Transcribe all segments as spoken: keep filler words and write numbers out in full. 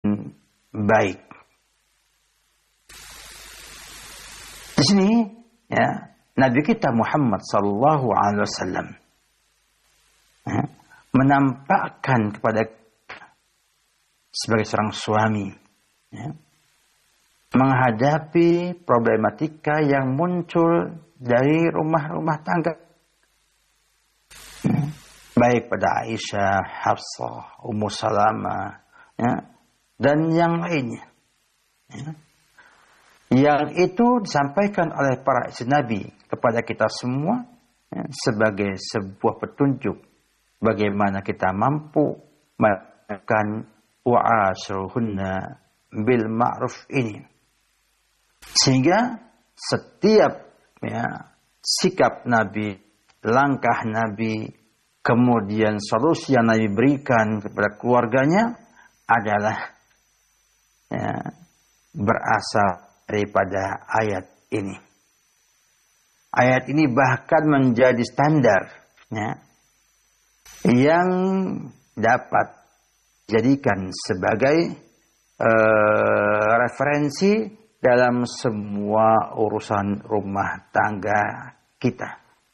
baik. Di sini ya, Nabi kita Muhammad sallallahu alaihi wasallam ya, menampakkan kepada sebagai seorang suami ya, menghadapi problematika yang muncul dari rumah-rumah tangga ya, baik pada Aisyah, Hafsah, Ummu Salamah ya, dan yang lainnya ya. Yang itu disampaikan oleh para istri Nabi kepada kita semua ya, sebagai sebuah petunjuk bagaimana kita mampu melakukan wa'asruhunna bil ma'ruf ini. Sehingga setiap ya, sikap Nabi, langkah Nabi, kemudian solusi yang Nabi berikan kepada keluarganya adalah ya, berasal daripada ayat ini. Ayat ini bahkan menjadi standar ya, yang dapat dijadikan sebagai uh, referensi dalam semua urusan rumah tangga kita.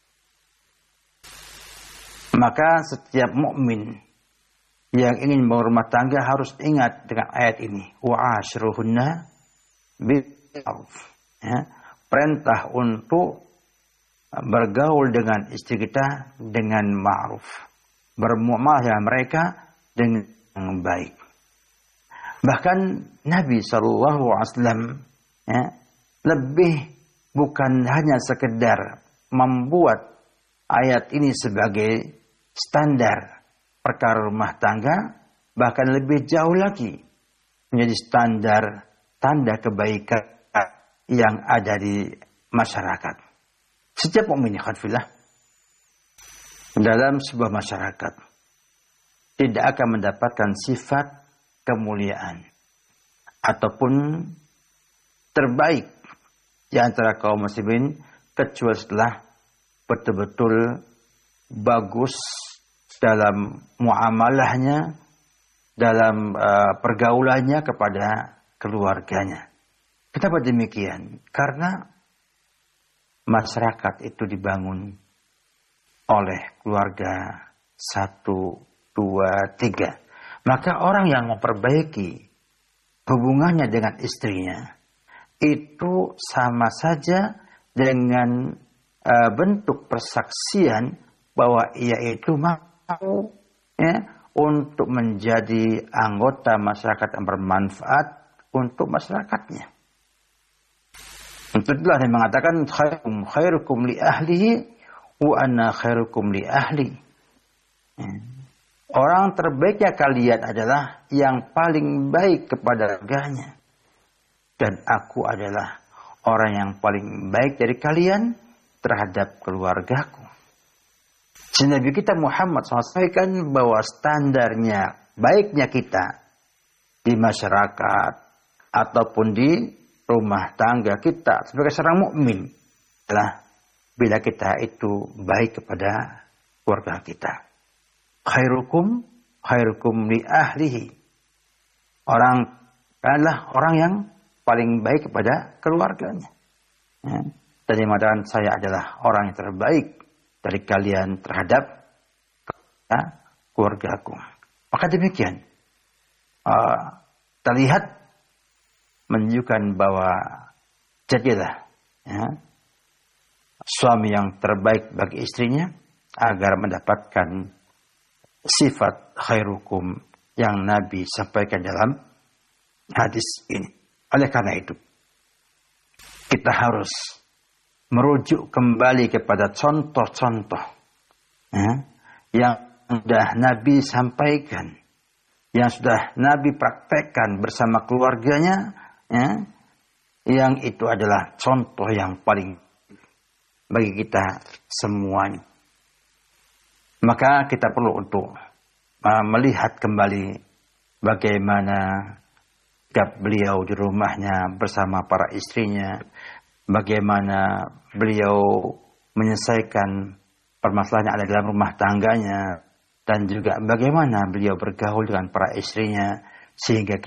Maka setiap mukmin yang ingin berumah tangga harus ingat dengan ayat ini. Wa'ashruhunna bil ya, perintah untuk bergaul dengan istri kita dengan ma'ruf, bermuamalah dengan mereka dengan baik. Bahkan Nabi Shallallahu Alaihi Wasallam ya, lebih bukan hanya sekedar membuat ayat ini sebagai standar perkara rumah tangga, bahkan lebih jauh lagi menjadi standar tanda kebaikan yang ada di masyarakat. Setiap mukmin khafillah dalam sebuah masyarakat tidak akan mendapatkan sifat kemuliaan ataupun terbaik di antara kaum muslimin kecuali setelah betul-betul bagus dalam muamalahnya, dalam uh, pergaulannya kepada keluarganya. Kenapa demikian? Karena masyarakat itu dibangun oleh keluarga satu, dua, tiga. Maka orang yang memperbaiki hubungannya dengan istrinya itu sama saja dengan uh, bentuk persaksian bahwa ia itu mau ya, untuk menjadi anggota masyarakat yang bermanfaat untuk masyarakatnya. Untuk itulah dia mengatakan khairukum khairukum li ahlihi wa ana khairukum li ahli. Orang terbaiknya kalian adalah yang paling baik kepada keluarganya. Dan aku adalah orang yang paling baik dari kalian terhadap keluargaku. Nabi kita Muhammad shallallahu alaihi wasallam sampaikan bahwa standarnya baiknya kita di masyarakat ataupun di rumah tangga kita sebagai seorang mukmin adalah bila kita itu baik kepada keluarga kita. Khairukum khairukum li ahlihi. Orang adalah orang yang paling baik kepada keluarganya. Ya. Dan yang mengatakan saya adalah orang yang terbaik dari kalian terhadap keluargaku. Maka demikian uh, terlihat menunjukkan bahwa jadilah ya, suami yang terbaik bagi istrinya agar mendapatkan sifat khairukum yang Nabi sampaikan dalam hadis ini. Oleh karena itu kita harus merujuk kembali kepada contoh-contoh ya, yang sudah Nabi sampaikan, yang sudah Nabi praktekkan bersama keluarganya, ya, yang itu adalah contoh yang paling bagi kita semuanya. Maka kita perlu untuk uh, melihat kembali bagaimana sikap beliau di rumahnya bersama para istrinya, bagaimana beliau menyelesaikan permasalahan yang ada dalam rumah tangganya, dan juga bagaimana beliau bergaul dengan para istrinya sehingga kita bisa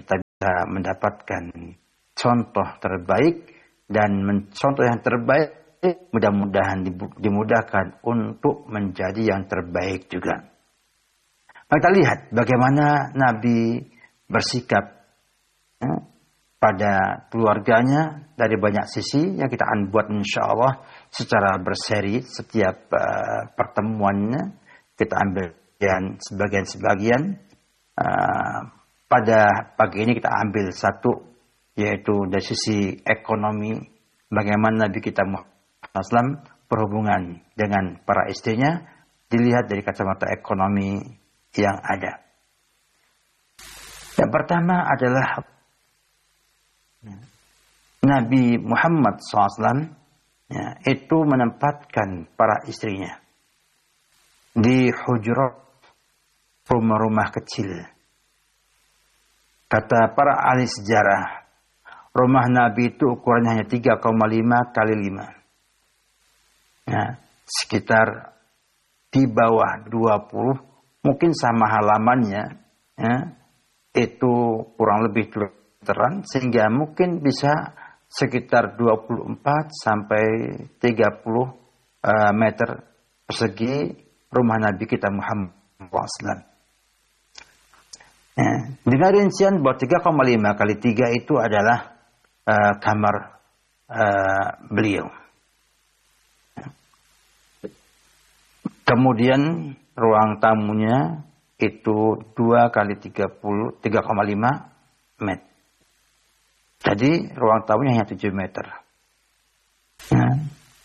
bisa mendapatkan contoh terbaik, dan contoh yang terbaik mudah-mudahan dimudahkan untuk menjadi yang terbaik juga. Kita lihat bagaimana Nabi bersikap ya, pada keluarganya dari banyak sisi yang kita akan buat insya Allah secara berseri setiap uh, pertemuannya. Kita ambil sebagian-sebagian. Uh, pada pagi ini kita ambil satu, yaitu dari sisi ekonomi, bagaimana Nabi kita Muhammad shallallahu alaihi wasallam berhubungan dengan para istrinya, dilihat dari kacamata ekonomi yang ada. Yang pertama adalah Nabi Muhammad shallallahu alaihi wasallam ya, itu menempatkan para istrinya di hujurat, rumah-rumah kecil. Kata para ahli sejarah, rumah Nabi itu ukurannya hanya tiga koma lima kali lima. Ya, sekitar di bawah dua puluh, mungkin sama halamannya, ya, itu kurang lebih dua meteran, sehingga mungkin bisa sekitar dua puluh empat sampai tiga puluh uh, meter persegi rumah Nabi kita Muhammad shallallahu alaihi wasallam. Ya, dengan rincian bahwa tiga koma lima kali tiga itu adalah uh, kamar uh, beliau. Kemudian ruang tamunya itu dua kali tiga puluh, tiga koma lima meter. Jadi ruang tamunya hanya tujuh meter. Ya.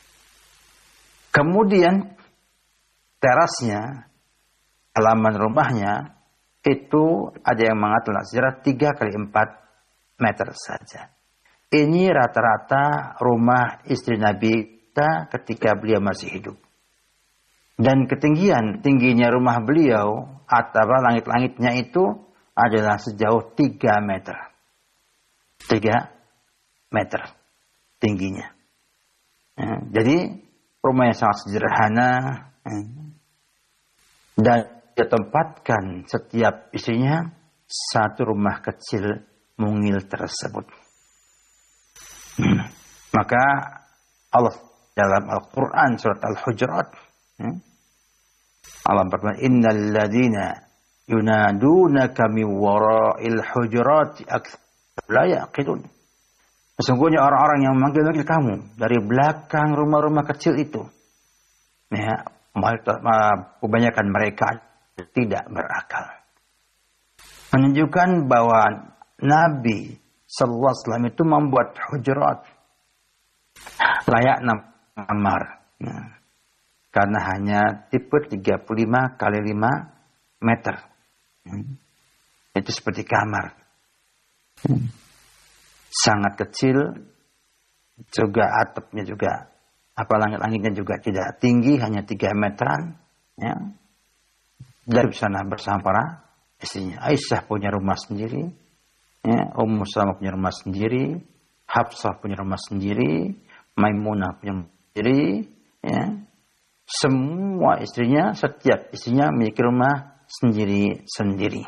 Kemudian terasnya, halaman rumahnya, itu ada yang mengatakan sejarah tiga kali empat meter saja. Ini rata-rata rumah istri Nabi kita ketika beliau masih hidup. Dan ketinggian, tingginya rumah beliau, atau langit-langitnya itu adalah sejauh tiga meter. tiga meter tingginya. Ya, jadi rumah yang sangat sederhana. Ya, dan dia tempatkan setiap istrinya satu rumah kecil mungil tersebut. Hmm. Maka Allah dalam Al-Quran surat Al-Hujurat, hmm, Allah berfirman, innal ladzina yunadunaka min wara'il hujurati aktsar la yaqilun. Sesungguhnya orang-orang yang memanggil-manggil kamu dari belakang rumah-rumah kecil itu, ya, kebanyakan mereka tidak berakal. Menunjukkan bahwa Nabi sallallahu alaihi wasallam itu membuat hujurat layak kamar. Nah, karena hanya tipe tiga puluh lima kali lima meter. Hmm. Itu seperti kamar. Hmm. Sangat kecil, juga atapnya juga, apa langit-langitnya juga tidak tinggi, hanya tiga meteran. Ya. Dari sana bersama para istrinya. Aisyah punya rumah sendiri, ya. Ummu Salamah punya rumah sendiri, Hafsah punya rumah sendiri, Maimunah punya rumah sendiri, ya. Semua istrinya, setiap istrinya memiliki rumah sendiri-sendiri.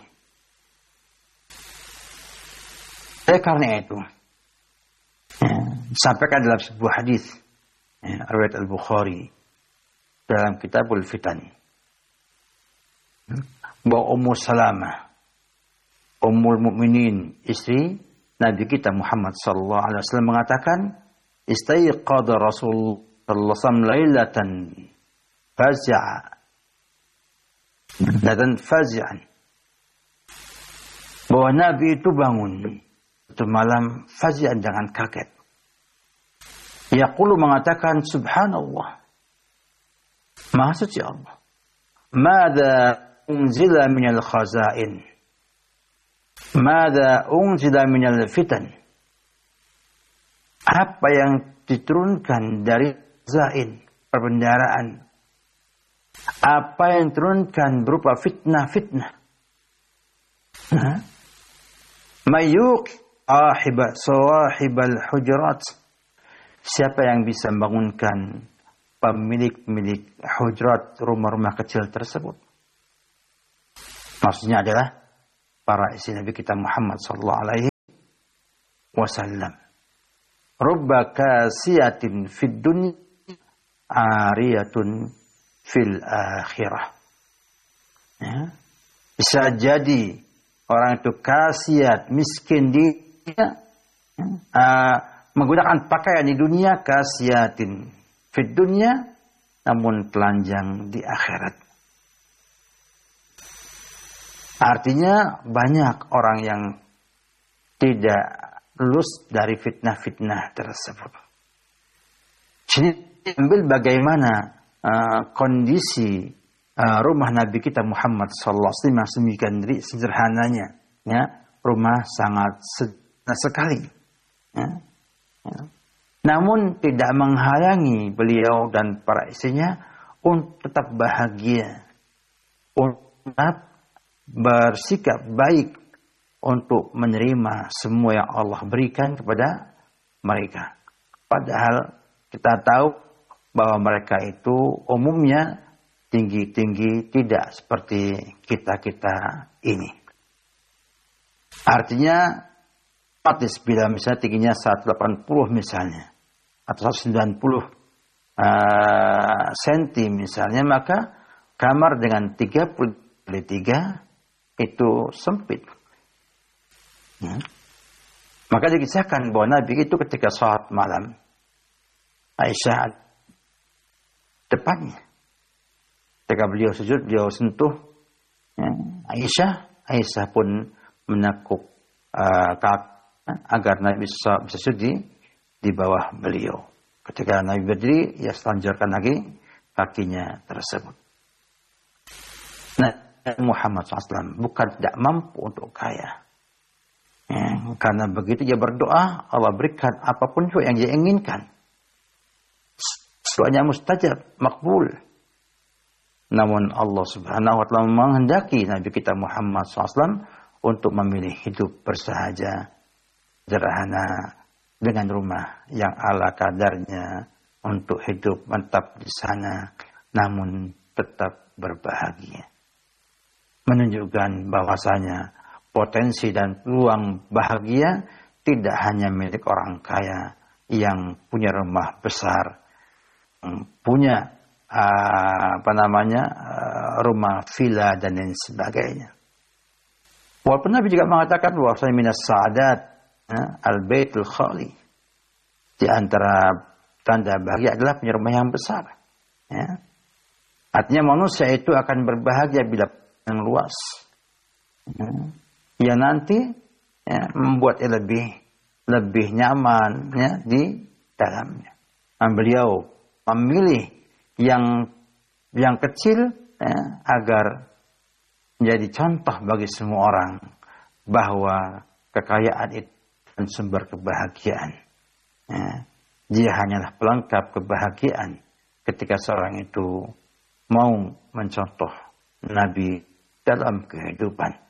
Oleh karena itu, ya, disampaikan dalam sebuah hadis, ya, riwayat Al-Bukhari dalam Kitabul Fitan, bahwa Ummu Salamah, Ummul Mukminin, istri Nabi kita Muhammad sallallahu alaihi wasallam mengatakan, istaiqadha Rasulullah sallallahu alaihi wasallam lailatan fazi'a, dan fazi'an, bahwa Nabi itu bangun itu malam fazi'an, dengan kaget. Yaqulu, mengatakan, subhanallah, maha suci Allah, madza unzila minal khazain, madza unzila minal fitan, apa yang diturunkan dari zain, perbendaharaan, apa yang diturunkan berupa fitnah-fitnah. Nah, mayuq ahiba sawahibal hujurat, siapa yang bisa membangunkan pemilik-pemilik hujurat, rumah-rumah kecil tersebut? Maksudnya adalah para istri Nabi kita Muhammad sallallahu alaihi wasallam. Rubba kasiyatin fid dunya ariyatun fil akhirah. Ya. Bisa jadi orang itu kasiat, miskin di dunia, uh, menggunakan pakaian di dunia, kasiatin fid dunya, namun telanjang di akhirat. Artinya banyak orang yang tidak lulus dari fitnah-fitnah tersebut. Jadi ambil bagaimana uh, kondisi uh, rumah Nabi kita Muhammad sallallahu alaihi wasallam semikian sederhananya, ya, rumah sangat sederhana sekali. Ya, ya. Namun tidak menghalangi beliau dan para istrinya untuk tetap bahagia, untuk tetap bersikap baik untuk menerima semua yang Allah berikan kepada mereka. Padahal kita tahu bahwa mereka itu umumnya tinggi-tinggi, tidak seperti kita-kita ini. Artinya, otomatis bila misalnya tingginya seratus delapan puluh misalnya, atau seratus sembilan puluh uh, senti misalnya, maka kamar dengan tiga puluh kali tiga itu sempit. Hmm. Maka dikisahkan bahwa Nabi itu ketika sholat malam, Aisyah depannya. Ketika beliau sujud, beliau sentuh ya, Aisyah. Aisyah pun menekuk uh, kaki agar Nabi bisa, bisa sujud di, di bawah beliau. Ketika Nabi berdiri, ia selanjutkan lagi kakinya tersebut. Nah, Muhammad shallallahu alaihi wasallam bukan tidak mampu untuk kaya. Ya, karena begitu dia berdoa, Allah berikan apapun yang dia inginkan. Doanya mustajab, makbul. Namun Allah subhanahu wa ta'ala menghendaki Nabi kita Muhammad shallallahu alaihi wasallam untuk memilih hidup bersahaja, sederhana, dengan rumah yang ala kadarnya, untuk hidup mantap di sana, namun tetap berbahagia. Menunjukkan bahwasanya potensi dan peluang bahagia tidak hanya milik orang kaya yang punya rumah besar, punya uh, apa namanya uh, rumah villa dan lain sebagainya. Walaupun Nabi juga mengatakan bahwasanya minas sa'adat uh, al-baitul khali, di antara tanda bahagia adalah punya rumah yang besar. Ya. Artinya manusia itu akan berbahagia bila yang luas. Ya. Ya nanti ya, membuat lebih lebih nyaman ya, di dalamnya. Nah, beliau memilih yang yang kecil ya, agar menjadi contoh bagi semua orang bahwa kekayaan itu adalah sumber kebahagiaan. Ya, dia hanyalah pelengkap kebahagiaan ketika seorang itu mau mencontoh Nabi dalam kehidupan.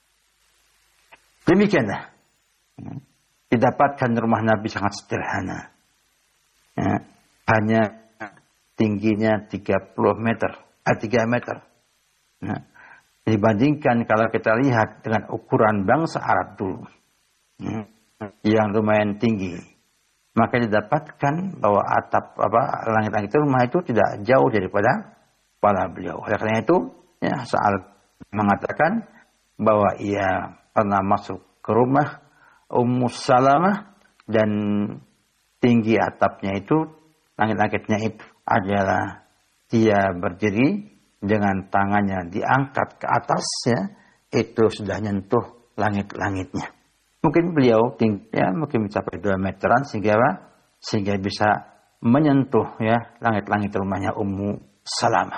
Demikianlah. Didapatkan rumah Nabi sangat sederhana. Ya, hanya tingginya tiga puluh meter, eh, tiga meter. Nah, dibandingkan kalau kita lihat dengan ukuran bangsa Arab dulu, ya, yang lumayan tinggi, maka didapatkan bahwa atap apa langit-langit rumah itu tidak jauh daripada kepala beliau. Oleh karena itu, ya, Sa'al mengatakan bahwa ia pernah masuk ke rumah Ummu Salamah dan tinggi atapnya itu, langit-langitnya itu adalah dia berdiri dengan tangannya diangkat ke atas, ya, itu sudah nyentuh langit-langitnya. Mungkin beliau tinggi, ya, mungkin mencapai dua meteran sehingga sehingga bisa menyentuh ya langit-langit rumahnya Ummu Salamah.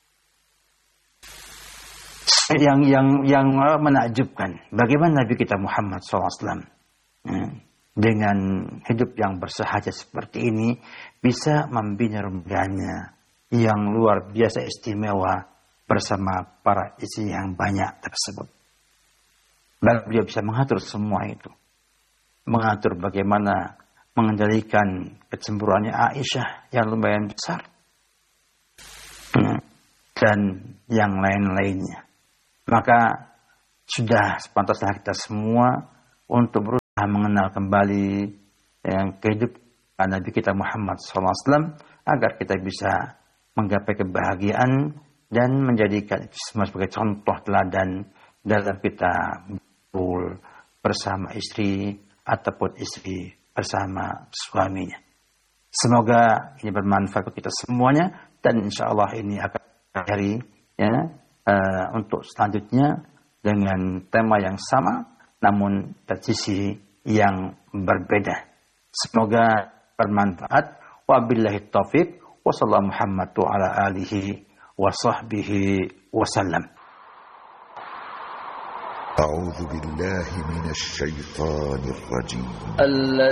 Yang yang yang menakjubkan, bagaimana Nabi kita Muhammad shallallahu alaihi wasallam ya, dengan hidup yang bersahaja seperti ini bisa membina rumahnya yang luar biasa istimewa bersama para istri yang banyak tersebut. Dan beliau bisa mengatur semua itu, mengatur bagaimana mengendalikan kecemburuannya Aisyah yang lumayan besar dan yang lain-lainnya. Maka sudah sepantasnya kita semua untuk berusaha mengenal kembali yang kehidupan Nabi kita Muhammad sallallahu alaihi wasallam agar kita bisa menggapai kebahagiaan dan menjadikan itu semua sebagai contoh teladan dalam kita berkumpul bersama istri ataupun istri bersama suaminya. Semoga ini bermanfaat bagi kita semuanya dan insya Allah ini akan hari ya uh, untuk selanjutnya dengan tema yang sama namun dari sisi yang berbeda. Semoga bermanfaat. Wabillahi taufiq wa sallallahu Muhammadu ala alihi wa sahbihi wasallam. أعوذ بالله من الشيطان الرجيم